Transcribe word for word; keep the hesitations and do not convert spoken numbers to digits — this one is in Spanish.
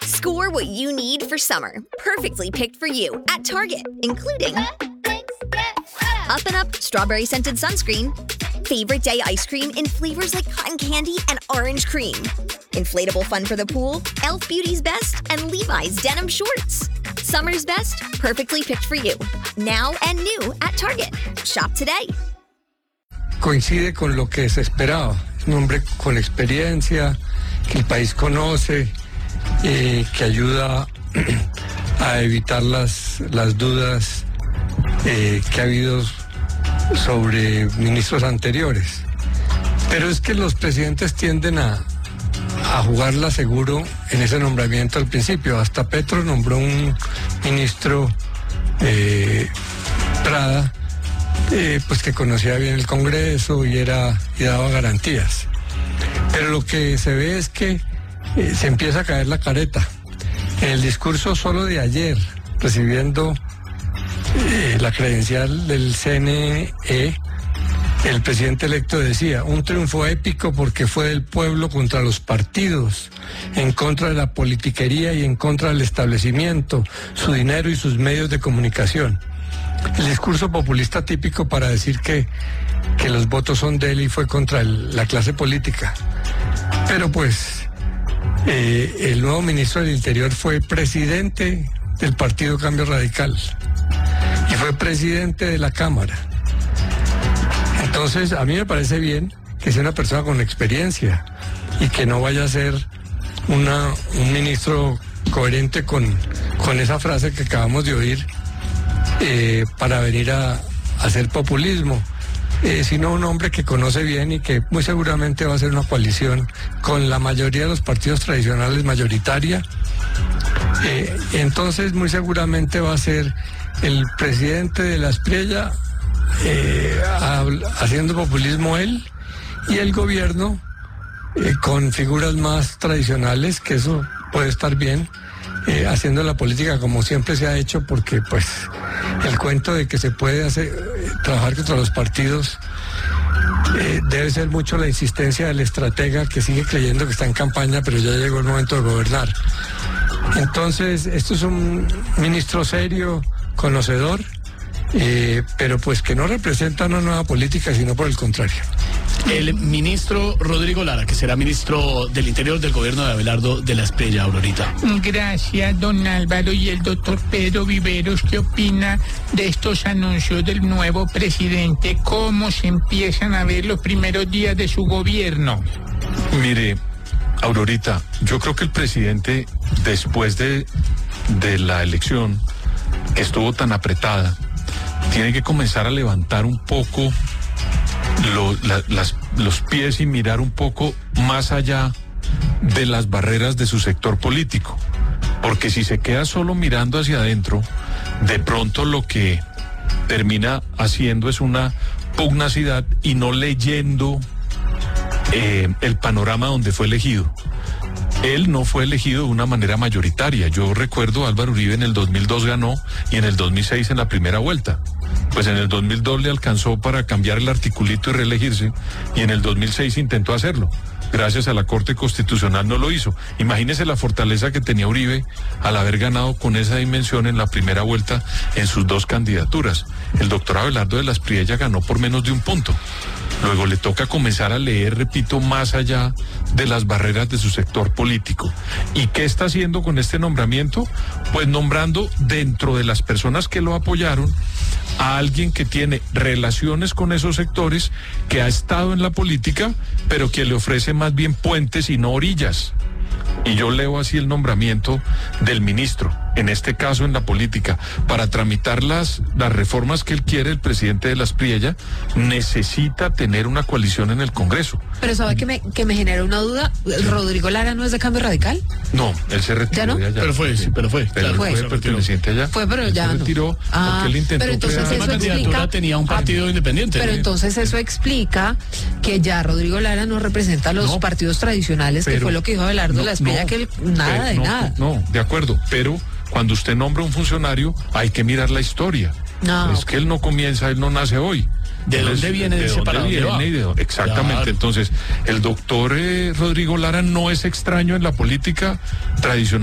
Score what you need for summer, perfectly picked for you at Target, including Up and Up Strawberry Scented Sunscreen, Favorite Day Ice Cream in flavors like cotton candy and orange cream, Inflatable Fun for the Pool, e l f Beauty's Best, and Levi's Denim Shorts. Summer's best, perfectly picked for you. Now and new at Target. Shop today. Coincide con lo que se esperaba. Es un hombre con experiencia, que el país conoce, eh, que ayuda a evitar las, las dudas eh, que ha habido sobre ministros anteriores. Pero es que los presidentes tienden a, a jugarla seguro en ese nombramiento al principio. Hasta Petro nombró un ministro, eh, Prada, eh, pues que conocía bien el Congreso y, era, y daba garantías. Pero lo que se ve es que eh, se empieza a caer la careta. En el discurso solo de ayer, recibiendo eh, la credencial del C N E, el presidente electo decía: un triunfo épico porque fue del pueblo contra los partidos, en contra de la politiquería y en contra del establecimiento, su dinero y sus medios de comunicación. El discurso populista típico para decir que, que los votos son de él y fue contra el, la clase política. Pero pues eh, el nuevo ministro del Interior fue presidente del Partido Cambio Radical y fue presidente de la Cámara. Entonces, a mí me parece bien que sea una persona con experiencia y que no vaya a ser una, un ministro coherente con, con esa frase que acabamos de oír eh, para venir a, a hacer populismo, eh, sino un hombre que conoce bien y que muy seguramente va a hacer una coalición con la mayoría de los partidos tradicionales mayoritaria. Eh, entonces, muy seguramente va a ser el presidente de la Espriella, Eh, haciendo populismo él, y el gobierno eh, con figuras más tradicionales, que eso puede estar bien, eh, haciendo la política como siempre se ha hecho, porque pues el cuento de que se puede hacer, eh, trabajar contra los partidos eh, debe ser mucho la insistencia del estratega que sigue creyendo que está en campaña, pero ya llegó el momento de gobernar. Entonces, esto es un ministro serio, conocedor, Eh, pero pues que no representa una nueva política, sino por el contrario. El ministro Rodrigo Lara, que será ministro del Interior del gobierno de Abelardo de la Espriella, Aurorita. Gracias, don Álvaro. Y el doctor Pedro Viveros, ¿qué opina de estos anuncios del nuevo presidente? ¿Cómo se empiezan a ver los primeros días de su gobierno? Mire, Aurorita, yo creo que el presidente, después de, de la elección, que estuvo tan apretada, tiene que comenzar a levantar un poco lo, la, las, los pies y mirar un poco más allá de las barreras de su sector político. Porque si se queda solo mirando hacia adentro, de pronto lo que termina haciendo es una pugnacidad y no leyendo eh, el panorama donde fue elegido. Él no fue elegido de una manera mayoritaria. Yo recuerdo, Álvaro Uribe en el dos mil dos ganó y en el dos mil seis en la primera vuelta. Pues en el dos mil dos le alcanzó para cambiar el articulito y reelegirse, y en el dos mil seis intentó hacerlo. Gracias a la Corte Constitucional no lo hizo. Imagínese la fortaleza que tenía Uribe al haber ganado con esa dimensión en la primera vuelta en sus dos candidaturas. El doctor Abelardo de la Espriella ganó por menos de un punto. Luego le toca comenzar a leer, repito, más allá de las barreras de su sector político. ¿Y qué está haciendo con este nombramiento? Pues nombrando dentro de las personas que lo apoyaron a alguien que tiene relaciones con esos sectores, que ha estado en la política, pero que le ofrece más bien puentes y no orillas. Y yo leo así el nombramiento del ministro, en este caso en la política, para tramitar las, las reformas que él quiere. El presidente de la Espriella necesita tener una coalición en el Congreso. Pero ¿sabe que me, que me genera una duda? ¿Rodrigo Lara no es de Cambio Radical? No, él se retiró. ¿Ya no? de allá. Pero fue, sí, pero fue. Pero Claro, fue, fue. perteneciente allá. Fue, pero Él ya se no. retiró Ah, porque él intentó pero entonces crear... eso La candidatura explica- tenía un partido Ah, independiente. Pero entonces eso explica que ya Rodrigo Lara no representa a los No, partidos tradicionales, que pero- fue lo que dijo Abelardo de la Espriella, no, que él- nada pero de no, nada. No, de acuerdo, pero cuando usted nombra un funcionario hay que mirar la historia. No, es ok. que él no comienza, él no nace hoy. ¿De Él dónde es- viene de ese dónde para dónde viene va? y de dónde- Exactamente. Claro. Entonces, el doctor eh, Rodrigo Lara no es extraño en la política tradicional.